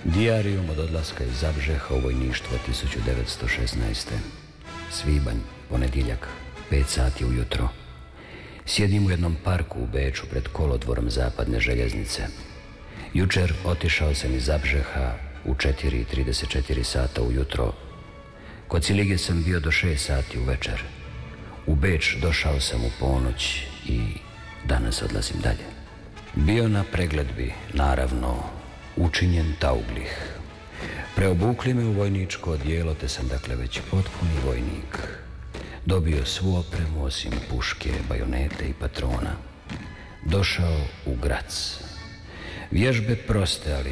Dijarijum od odlaska iz Zabžeha u vojništvo 1916. Svibanj, ponedjeljak, 5 sati ujutro. Sjedim u jednom parku u Beču pred kolodvorom zapadne željeznice. Jučer otišao sam iz Zabžeha u 4:34 sata ujutro. Kod Silige sam bio do 6 sati uvečer. U Beč došao sam u ponoć i danas odlazim dalje. Bio na pregledbi, naravno, učinjen tauglih. Preobukli me u vojničko odijelo, te sam dakle već potpuni vojnik. Dobio svu opremu osim puške, bajonete i patrona. Došao u Grac. Vježbe proste, ali